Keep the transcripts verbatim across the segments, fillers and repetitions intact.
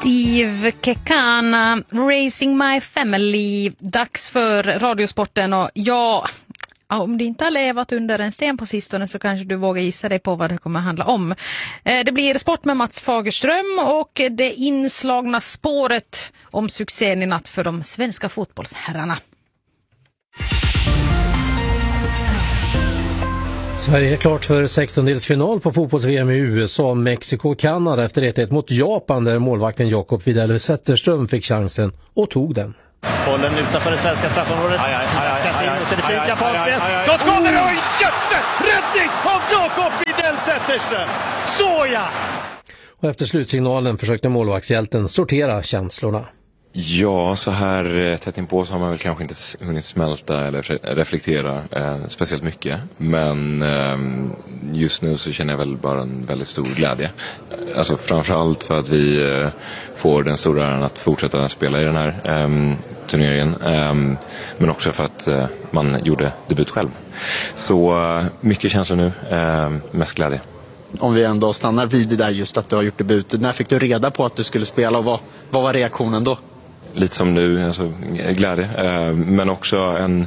Steve Kekana, Raising My Family, dags för Radiosporten. Och ja, om du inte har levat under en sten på sistone så kanske du vågar gissa dig på vad det kommer att handla om. Det blir sport med Mats Fagerström och det inslagna spåret om succén i natt för de svenska fotbollsherrarna. Sverige är klart för sextondelsfinal på fotbolls-V M i U S A, Mexiko och Kanada efter ett ett mot Japan där målvakten Jakob Widell Zetterström fick chansen och tog den. Bollen utanför det svenska straffområdet. Knackas in och så är det fint japanspel. Skott kommer och jätteräddning av Jakob Widell Zetterström. Såja! Och efter slutsignalen försökte målvaktshjälten sortera känslorna. Ja, så här tätt inpå så har man väl kanske inte hunnit smälta eller reflektera eh, speciellt mycket. Men eh, just nu så känner jag väl bara en väldigt stor glädje. Alltså framförallt för att vi eh, får den stora äran att fortsätta spela i den här eh, turneringen. Eh, men också för att eh, man gjorde debut själv. Så eh, mycket känslor nu, eh, mest glädje. Om vi ändå stannar vid det där just att du har gjort debut. När fick du reda på att du skulle spela och vad, vad var reaktionen då? Lite som nu, alltså glädje, eh, men också en,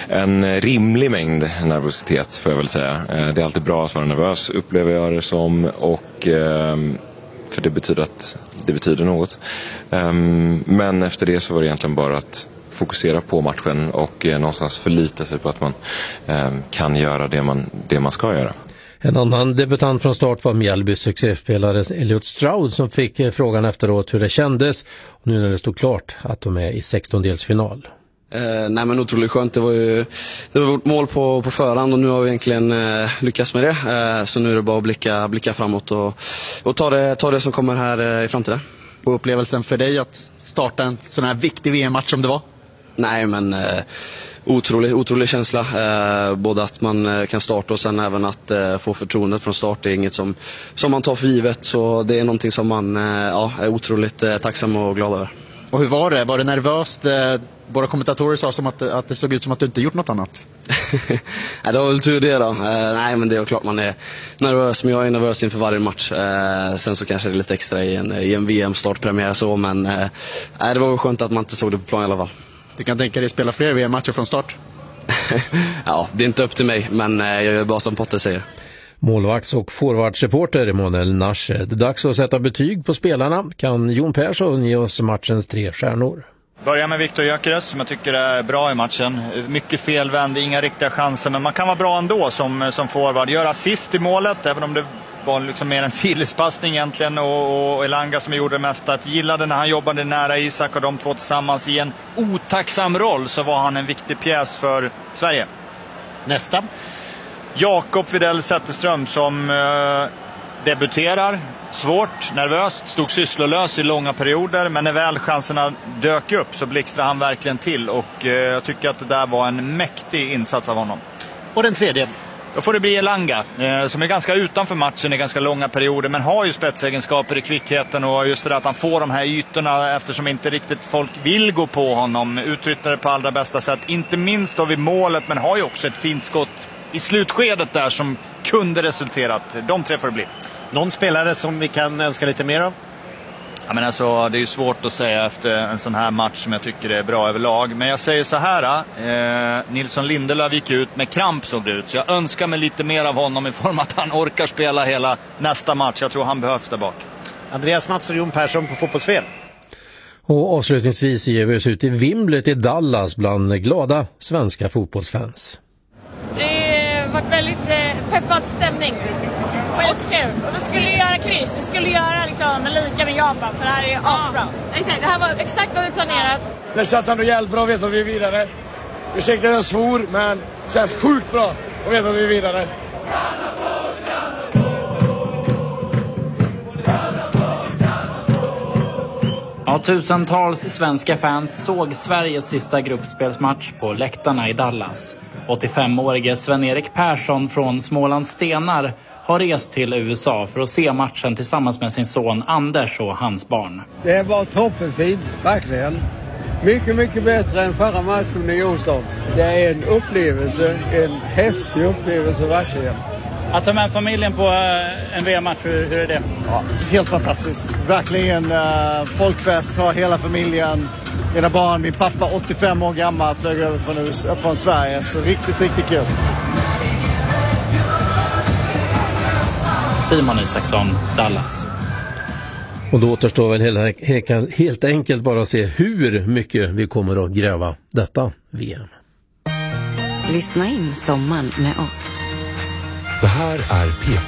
en rimlig mängd nervositet får jag väl säga. Eh, det är alltid bra att vara nervös, upplever jag det som, och eh, för det betyder att det betyder något. Eh, men efter det så var det egentligen bara att fokusera på matchen och eh, någonstans förlita sig på att man eh, kan göra det man, det man ska göra. En annan debutant från start var Mjällbys succéspelare Elliot Stroud som fick frågan efteråt hur det kändes. Och nu när det stod klart att de är i sextondelsfinal. Eh, nej men otroligt skönt. Det var ju det var vårt mål på, på förhand och nu har vi egentligen eh, lyckats med det. Eh, så nu är det bara att blicka, blicka framåt och, och ta, det, ta det som kommer här eh, i framtiden. Och upplevelsen för dig att starta en sån här viktig V M-match som det var? Nej men... Eh, Otrolig, otrolig känsla, eh, både att man eh, kan starta och sen även att eh, få förtroendet från start. Det är inget som, som man tar för givet, så det är någonting som man eh, ja, är otroligt eh, tacksam och glad över. Och hur var det? Var det nervöst? Eh, våra kommentatorer sa som att, att det såg ut som att du inte gjort något annat. Nej, det var väl tur det då. Eh, nej men det är klart man är nervös, men jag är nervös inför varje match. Eh, sen så kanske det är lite extra i en, i en V M-startpremiär så, men eh, det var skönt att man inte såg det på plan i alla fall. Du kan tänka dig spela fler V M-matcher från start? Ja, det är inte upp till mig, men jag gör bara som Potter säger. Målvakts- och forwardsreporter Emanuel Nasche. Det är dags att sätta betyg på spelarna. Kan Jon Persson ge oss matchens tre stjärnor? Börja med Viktor Gyökeres som jag tycker är bra i matchen. Mycket felvänd, inga riktiga chanser, men man kan vara bra ändå som, som forward. Gör assist i målet, även om det var liksom mer en sidledspassning egentligen, och, och Elanga som gjorde det mesta. Att gillade när han jobbade nära Isak och de två tillsammans i en otacksam roll, så var han en viktig pjäs för Sverige. Nästa. Jakob Widell Zetterström som eh, debuterar svårt, nervöst, stod sysslolös i långa perioder, men när väl chanserna dök upp så blixtrade han verkligen till, och eh, jag tycker att det där var en mäktig insats av honom. Och den tredje? Då får det bli Elanga, eh, som är ganska utanför matchen i ganska långa perioder, men har ju spetsegenskaper i kvickheten, och just det där att han får de här ytorna eftersom inte riktigt folk vill gå på honom, utnyttjar det på allra bästa sätt, inte minst då vid målet, men har ju också ett fint skott i slutskedet där som kunde resulterat. De tre får det bli. Någon spelare som vi kan önska lite mer av? Ja, men alltså, det är ju svårt att säga efter en sån här match som jag tycker är bra överlag. Men jag säger så här, eh, Nilsson Lindelöf gick ut med kramp, såg det ut. Så jag önskar mig lite mer av honom i form att han orkar spela hela nästa match. Jag tror han behövs där bak. Andreas Mats och Jon Persson på Fotbollsfel. Och avslutningsvis ger vi oss ut i vimlet i Dallas bland glada svenska fotbollsfans. Det har varit väldigt eh, peppad stämning. Skitkul. Och vi skulle göra kryss. Vi skulle göra liksom lika med Japan, för det här är asbra. Ja, exakt. Det här var exakt vad vi planerat. Det känns ändå jävligt bra att veta att vi är vidare. Ursäkta att jag svor, men det känns sjukt bra att veta att vi är vidare. Ja, tusentals svenska fans såg Sveriges sista gruppspelsmatch på läktarna i Dallas. åttiofemårige Sven-Erik Persson från Smålands Stenar har rest till U S A för att se matchen tillsammans med sin son Anders och hans barn. Det var toppenfint, verkligen. Mycket, mycket bättre än förra matchen i Onsdag. Det är en upplevelse, en häftig upplevelse verkligen. Att ta med familjen på en V M-match, hur, hur är det? Ja, helt fantastiskt. Verkligen uh, folkfest, har hela familjen, mina barn, min pappa åttiofem år gammal flög över från, U S A, från Sverige. Så riktigt, riktigt kul. Simon Isaksson, Dallas. Och då återstår väl helt, helt, helt enkelt bara att se hur mycket vi kommer att gräva detta V M. Lyssna in sommaren med oss. Det här är P